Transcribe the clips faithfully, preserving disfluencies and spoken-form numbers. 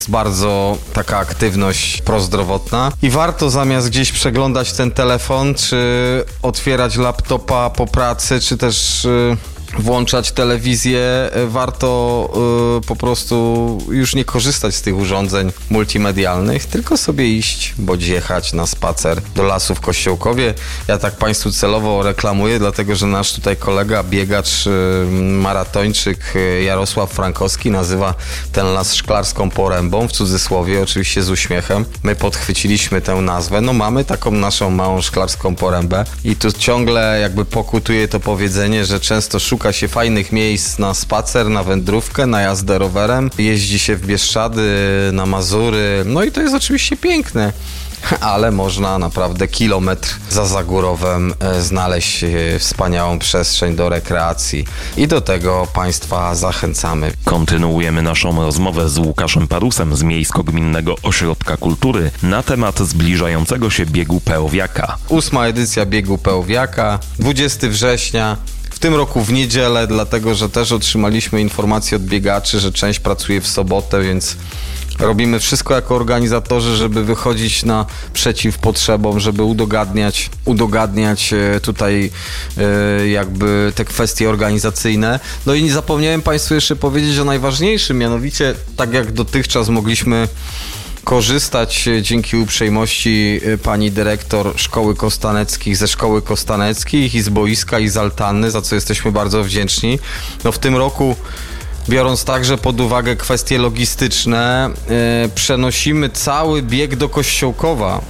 Bardzo taka aktywność prozdrowotna i warto zamiast gdzieś przeglądać ten telefon, czy otwierać laptopa po pracy, czy też y, włączać telewizję, warto y, po prostu już nie korzystać z tych urządzeń multimedialnych, tylko sobie iść bądź jechać na spacer do lasu w Kościołkowie. Ja tak Państwu celowo reklamuję, dlatego że nasz tutaj kolega, biegacz, y, maratończyk Jarosław Frankowski nazywa ten las Szklarską Porębą, w cudzysłowie, oczywiście z uśmiechem. My podchwyciliśmy tę nazwę, no mamy taką naszą małą Szklarską Porębę i tu ciągle jakby pokutuje to powiedzenie, że często szuka Szuka się fajnych miejsc na spacer, na wędrówkę, na jazdę rowerem. Jeździ się w Bieszczady, na Mazury. No i to jest oczywiście piękne. Ale można naprawdę kilometr za Zagórowem znaleźć wspaniałą przestrzeń do rekreacji i do tego Państwa zachęcamy. Kontynuujemy naszą rozmowę z Łukaszem Parusem z Miejsko-Gminnego Ośrodka Kultury na temat zbliżającego się biegu Peowiaka. Ósma edycja biegu Peowiaka, dwudziestego września. W tym roku w niedzielę, dlatego że też otrzymaliśmy informację od biegaczy, że część pracuje w sobotę, więc robimy wszystko jako organizatorzy, żeby wychodzić naprzeciw potrzebom, żeby udogadniać, udogadniać tutaj jakby te kwestie organizacyjne. No i nie zapomniałem Państwu jeszcze powiedzieć o najważniejszym, mianowicie tak jak dotychczas mogliśmy korzystać dzięki uprzejmości pani dyrektor Szkoły Kostaneckich ze Szkoły Kostaneckich i z boiska i z altanny, za co jesteśmy bardzo wdzięczni. No w tym roku, biorąc także pod uwagę kwestie logistyczne, yy, przenosimy cały bieg do Kościołkowa.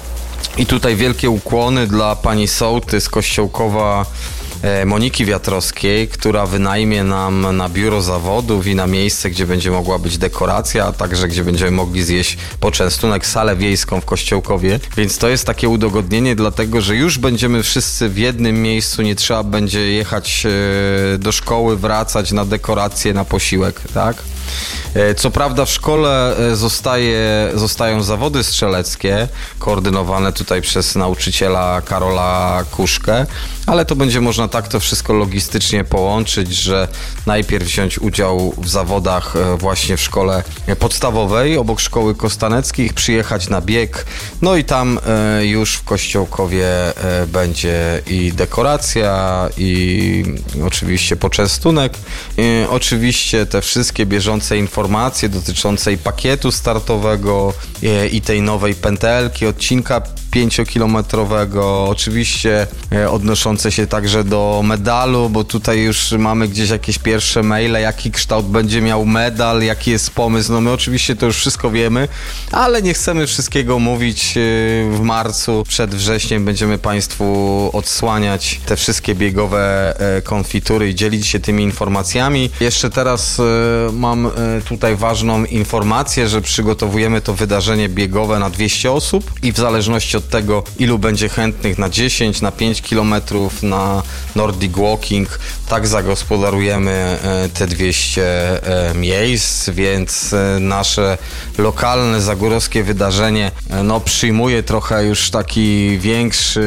I tutaj wielkie ukłony dla pani sołty z Kościołkowa, Moniki Wiatrowskiej, która wynajmie nam na biuro zawodów i na miejsce, gdzie będzie mogła być dekoracja, a także gdzie będziemy mogli zjeść poczęstunek, salę wiejską w Kościołkowie. Więc to jest takie udogodnienie, dlatego że już będziemy wszyscy w jednym miejscu, nie trzeba będzie jechać do szkoły, wracać na dekorację, na posiłek, tak? Co prawda w szkole zostaje, zostają zawody strzeleckie, koordynowane tutaj przez nauczyciela Karola Kuszkę, ale to będzie można tak to wszystko logistycznie połączyć, że najpierw wziąć udział w zawodach właśnie w szkole podstawowej obok Szkoły Kostaneckich, przyjechać na bieg, no i tam już w Kościołkowie będzie i dekoracja, i oczywiście poczęstunek, i oczywiście te wszystkie bieżące informacje dotyczące i pakietu startowego, i tej nowej pętelki, odcinka pięciokilometrowego, oczywiście odnoszące się także do medalu, bo tutaj już mamy gdzieś jakieś pierwsze maile, jaki kształt będzie miał medal, jaki jest pomysł. No my oczywiście to już wszystko wiemy, ale nie chcemy wszystkiego mówić w marcu. Przed wrześniem będziemy Państwu odsłaniać te wszystkie biegowe konfitury i dzielić się tymi informacjami. Jeszcze teraz mam tutaj ważną informację, że przygotowujemy to wydarzenie biegowe na dwieście osób i w zależności od tego, ilu będzie chętnych na dziesięć, na pięć kilometrów, na Nordic Walking, tak zagospodarujemy te dwieście miejsc, więc nasze lokalne, zagórowskie wydarzenie no, przyjmuje trochę już taki większy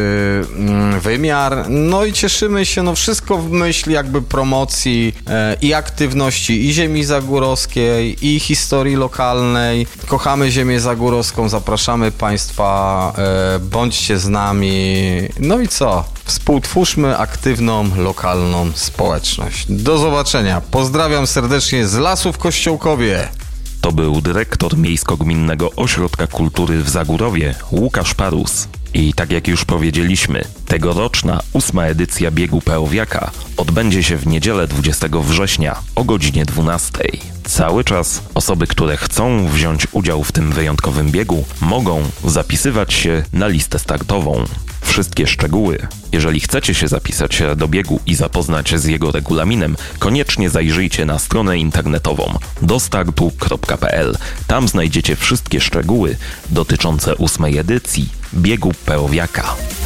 wymiar, no i cieszymy się, no wszystko w myśl jakby promocji i aktywności i ziemi zagórowskiej, i historii lokalnej. Kochamy ziemię zagórowską, zapraszamy Państwa, bądźcie z nami, no i co? Współtwórzmy aktywną, lokalną społeczność. Do zobaczenia. Pozdrawiam serdecznie z lasu w Kościołkowie. To był dyrektor Miejsko-Gminnego Ośrodka Kultury w Zagórowie, Łukasz Parus. I tak jak już powiedzieliśmy, tegoroczna ósma edycja biegu Peowiaka odbędzie się w niedzielę dwudziestego września o godzinie dwunastej. Cały czas osoby, które chcą wziąć udział w tym wyjątkowym biegu, mogą zapisywać się na listę startową. Wszystkie szczegóły, jeżeli chcecie się zapisać do biegu i zapoznać z jego regulaminem, koniecznie zajrzyjcie na stronę internetową dostartu kropka p l. Tam znajdziecie wszystkie szczegóły dotyczące ósmej edycji biegu Peowiaka.